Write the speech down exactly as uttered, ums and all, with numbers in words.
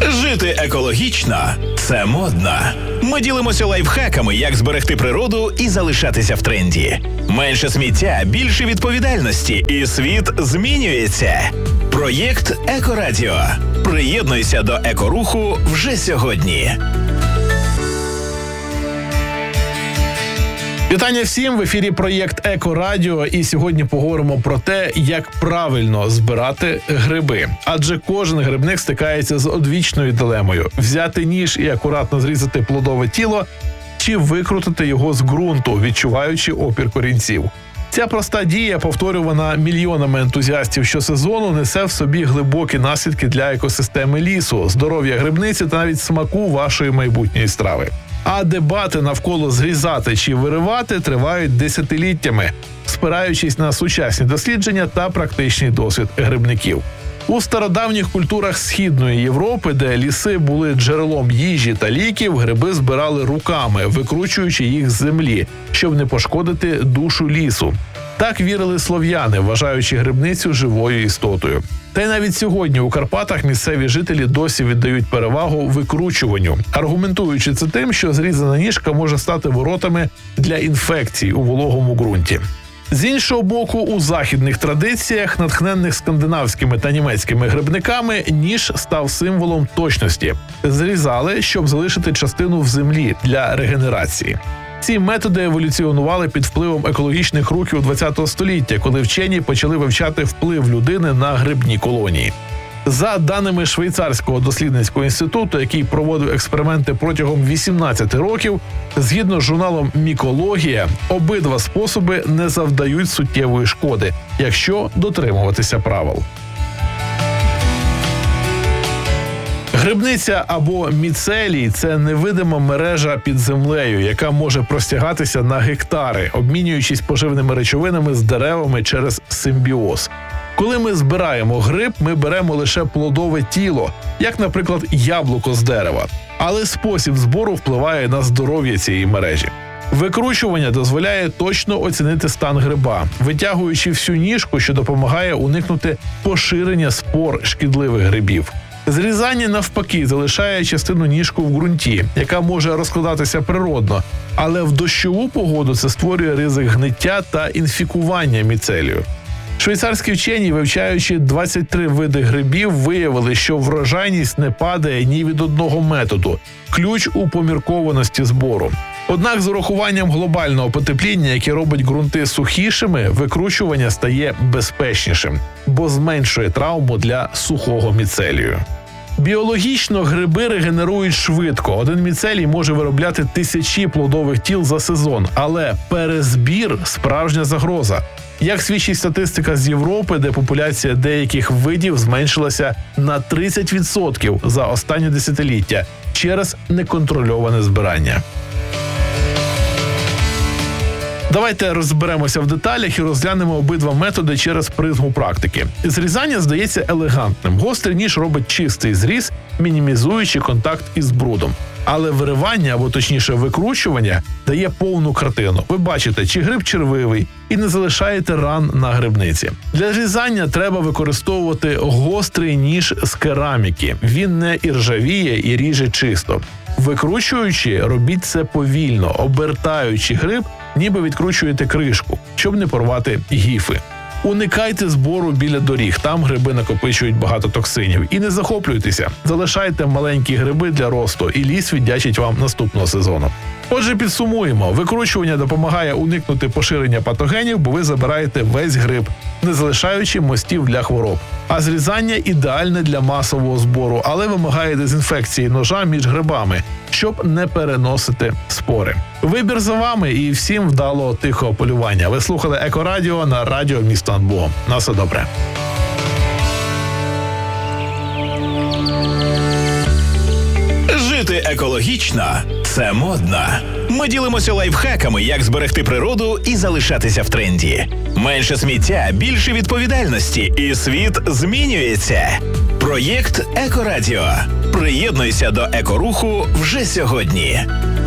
Жити екологічно – це модно. Ми ділимося лайфхаками, як зберегти природу і залишатися в тренді. Менше сміття, більше відповідальності, і світ змінюється. Проєкт Екорадіо. Приєднуйся до екоруху вже сьогодні. Вітання всім! В ефірі проєкт Екорадіо, і сьогодні поговоримо про те, як правильно збирати гриби. Адже кожен грибник стикається з одвічною дилемою – взяти ніж і акуратно зрізати плодове тіло, чи викрутити його з ґрунту, відчуваючи опір корінців. Ця проста дія, повторювана мільйонами ентузіастів щосезону, несе в собі глибокі наслідки для екосистеми лісу, здоров'я грибниці та навіть смаку вашої майбутньої страви. А дебати навколо зрізати чи виривати тривають десятиліттями, спираючись на сучасні дослідження та практичний досвід грибників. У стародавніх культурах Східної Європи, де ліси були джерелом їжі та ліків, гриби збирали руками, викручуючи їх з землі, щоб не пошкодити душу лісу. Так вірили слов'яни, вважаючи грибницю живою істотою. Та й навіть сьогодні у Карпатах місцеві жителі досі віддають перевагу викручуванню, аргументуючи це тим, що зрізана ніжка може стати воротами для інфекцій у вологому ґрунті. З іншого боку, у західних традиціях, натхненних скандинавськими та німецькими грибниками, ніж став символом точності. Зрізали, щоб залишити частину в землі для регенерації. Ці методи еволюціонували під впливом екологічних рухів ХХ століття, коли вчені почали вивчати вплив людини на грибні колонії. За даними Швейцарського дослідницького інституту, який проводив експерименти протягом вісімнадцяти років, згідно з журналом «Мікологія», обидва способи не завдають суттєвої шкоди, якщо дотримуватися правил. Грибниця або міцелій – це невидима мережа під землею, яка може простягатися на гектари, обмінюючись поживними речовинами з деревами через симбіоз. Коли ми збираємо гриб, ми беремо лише плодове тіло, як, наприклад, яблуко з дерева. Але спосіб збору впливає на здоров'я цієї мережі. Викручування дозволяє точно оцінити стан гриба, витягуючи всю ніжку, що допомагає уникнути поширення спор шкідливих грибів. Зрізання, навпаки, залишає частину ніжку в ґрунті, яка може розкладатися природно, але в дощову погоду це створює ризик гниття та інфікування міцелію. Швейцарські вчені, вивчаючи двадцять три види грибів, виявили, що врожайність не падає ні від одного методу – ключ у поміркованості збору. Однак з урахуванням глобального потепління, яке робить ґрунти сухішими, викручування стає безпечнішим, бо зменшує травму для сухого міцелію. Біологічно гриби регенерують швидко. Один міцелій може виробляти тисячі плодових тіл за сезон, але перезбір – справжня загроза. Як свідчить статистика з Європи, де популяція деяких видів зменшилася на тридцять відсотків за останнє десятиліття через неконтрольоване збирання. Давайте розберемося в деталях і розглянемо обидва методи через призму практики. Зрізання здається елегантним. Гострий ніж робить чистий зріз, мінімізуючи контакт із брудом. Але виривання, або точніше викручування, дає повну картину. Ви бачите, чи гриб червивий, і не залишаєте ран на грибниці. Для зрізання треба використовувати гострий ніж з кераміки. Він не іржавіє і ріже чисто. Викручуючи, робіть це повільно, обертаючи гриб, ніби відкручуєте кришку, щоб не порвати гіфи. Уникайте збору біля доріг, там гриби накопичують багато токсинів. І не захоплюйтеся, залишайте маленькі гриби для росту, і ліс віддячить вам наступного сезону. Отже, підсумуємо. Викручування допомагає уникнути поширення патогенів, бо ви забираєте весь гриб, не залишаючи мостів для хвороб. А зрізання ідеальне для масового збору, але вимагає дезінфекції ножа між грибами, щоб не переносити спори. Вибір за вами, і всім вдалого тихого полювання. Ви слухали Екорадіо на радіо «Місто над Богом». На все добре. Жити екологічно – це модно. Ми ділимося лайфхаками, як зберегти природу і залишатися в тренді. Менше сміття, більше відповідальності, і світ змінюється. Проєкт Екорадіо. Приєднуйся до екоруху вже сьогодні.